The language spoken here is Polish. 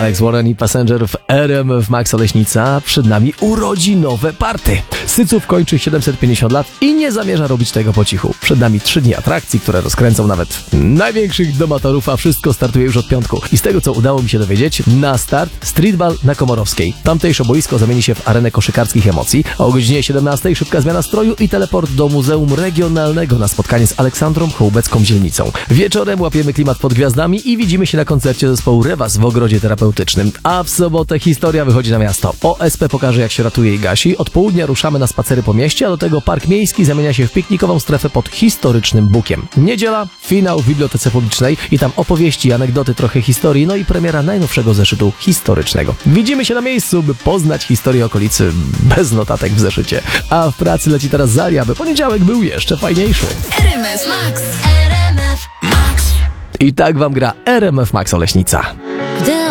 Alex Warren i Passenger w RMF Max Oleśnica. Przed nami urodzinowe party. Syców kończy 750 lat i nie zamierza robić tego po cichu. Przed nami 3 dni atrakcji, które rozkręcą nawet największych domatorów, a wszystko startuje już od piątku. I z tego, co udało mi się dowiedzieć, na start streetball na Komorowskiej. Tamtejsze boisko zamieni się w arenę koszykarskich emocji, a o godzinie 17 szybka zmiana stroju i teleport do Muzeum Regionalnego na spotkanie z Aleksandrą Hołbecką-Dzielnicą. Wieczorem łapiemy klimat pod gwiazdami i widzimy się na koncercie zespołu Rewas w ogrodzie terapeutycznym. A w sobotę historia wychodzi na miasto. OSP pokaże, jak się ratuje i gasi. Od południa ruszamy na spacery po mieście, a do tego park miejski zamienia się w piknikową strefę pod historycznym bukiem. Niedziela, finał w bibliotece publicznej i tam opowieści, anegdoty, trochę historii, no i premiera najnowszego zeszytu historycznego. Widzimy się na miejscu, by poznać historię okolicy bez notatek w zeszycie. A w pracy leci teraz Zaria, by poniedziałek był jeszcze fajniejszy. RMF Max. RMF Max. I tak wam gra RMF Max Oleśnica.